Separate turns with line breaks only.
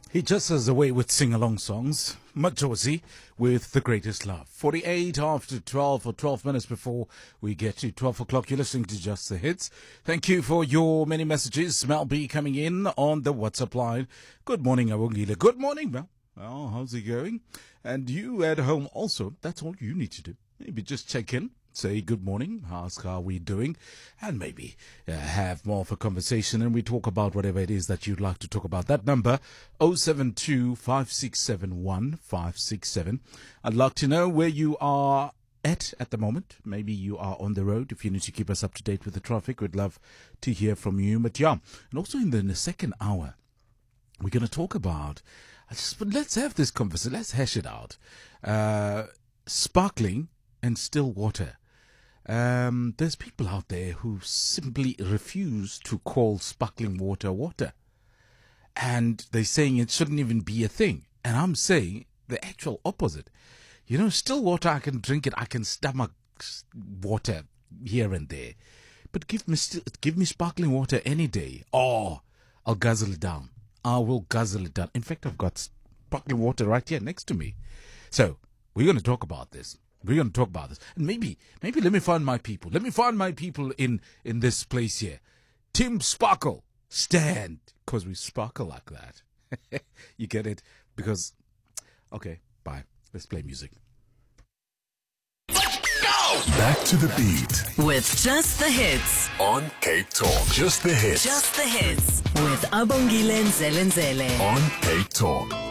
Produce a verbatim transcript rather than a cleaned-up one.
He just has a way with sing-along songs. Majosi with The Greatest Love. forty-eight after twelve, or twelve minutes before we get to twelve o'clock. You're listening to Just the Hits. Thank you for your many messages. Mel B coming in on the WhatsApp line. Good morning, Awungile. Good morning, Mel. Well, how's it going? And you at home also, that's all you need to do. Maybe just check in. Say good morning, ask how we doing, and maybe uh, have more of a conversation, and we talk about whatever it is that you'd like to talk about. That number, oh seven two, five six seven, one five six seven. I'd like to know where you are at at the moment. Maybe you are on the road. If you need to keep us up to date with the traffic, we'd love to hear from you. But yeah, and also in the, in the second hour, we're going to talk about, I just, but let's have this conversation, let's hash it out. Uh, sparkling and still water. Um, there's people out there who simply refuse to call sparkling water water. And they're saying it shouldn't even be a thing. And I'm saying the actual opposite. You know, still water, I can drink it. I can stomach water here and there. But give me still, give me sparkling water any day. Oh, I'll guzzle it down. I will guzzle it down. In fact, I've got sparkling water right here next to me. So we're going to talk about this. We're going to talk about this. And maybe, maybe let me find my people. Let me find my people in, in this place here. Tim Sparkle, stand. Because we sparkle like that. You get it? Because, okay, bye. Let's play music.
Let's go! Back to the beat.
With Just the Hits.
On Cape Talk. Just the Hits.
Just the Hits. With Abongile Nzelenzele.
On Cape Talk.